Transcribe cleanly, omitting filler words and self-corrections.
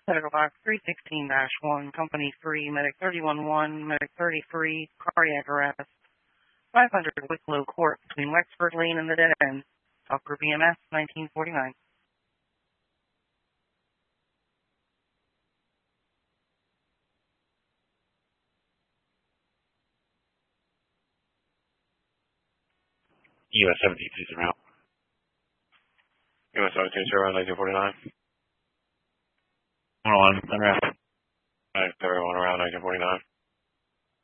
Medical Box 316-1, Company 3, Medic 31-1, Medic 33, cardiac arrest, 500 Wicklow Court between Wexford Lane and the Dead End. Talk Group EMS, 1949. US 17, please route. US 17, 1949. 101, unwrap. Alright, everyone around 1949.